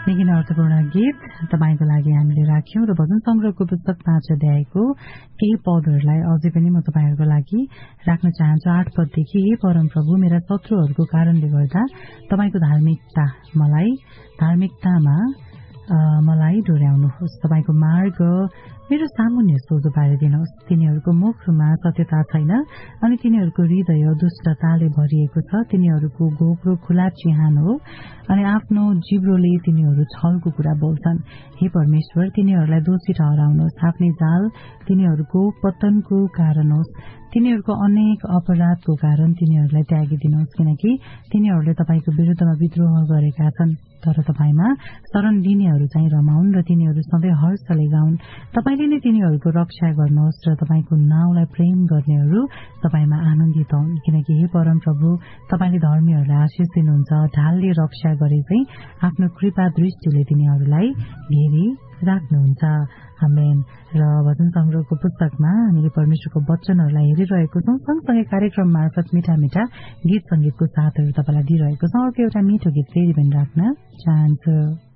निकै नै अर्थपूर्ण गीत तपाईको लागि हामीले राख्यौं र भजन संग्रहको पुस्तक 5 अध्यायको केही पदहरूलाई अझै पनि म तपाईहरुको लागि राख्न चाहन्छु। 8 पददेखि हे परम प्रभु, मेरा शत्रुहरूको कारणले गर्दा तपाईको धार्मिकतामा मलाई डोर्याउनुहोस्। तपाईको मार्ग मेरो सामुन्ने सोझो पारिदिनुहोस्। तिनीहरूको मुखमा सत्यता छैन अनि तिनीहरूको हृदय दुष्टताले भरिएको छ। तिनीहरूको घोक्रो खुला चिहान हो अनि आफ्नो जिब्रोले तिनीहरू छलको कुरा बोल्छन्। हे परमेश्वर, तिनीहरूलाई दोषी ठहराउनुहोस्। आफ्नै जाल तिनीहरूको पतनको कारण होस्। तिनीहरूको अनेक अपराधको कारण तिनीहरूलाई त्यागिदिनुहोस्, किनकि तिनीहरूले तपाईको विरुद्धमा विद्रोह गरेका छन्। तर तपाईमा शरण लिनेहरू चाहिँ रमाउन् र तिनीहरू सधैँ हर्षले गाउन्। तपाईले नै तिनीहरूको रक्षा गर्नुहोस् र तपाईको नाउँलाई प्रेम गर्नेहरू तपाईमा आनन्दित हुन्, किनकि हे परम प्रभु, तपाईले धर्मीहरूलाई आशीष दिनुहुन्छ। ढालले रक्षा गरे चाहिँ आफ्नो कृपा दृष्टिले तिनीहरूलाई घेरी राख्नुहुन्छ। आमेन। र भजन संग्रहको पुस्तकमा हामीले परमेश्वरको वचनहरूलाई हेरिरहेको छौं। सँगसँगै कार्यक्रम मार्फत मिठा मिठा गीत संगीतको साथहरू तपाईलाई दिइरहेको छौं। अर्को एउटा मिठो गीत फेरि पनि राख्न चाहन्छु।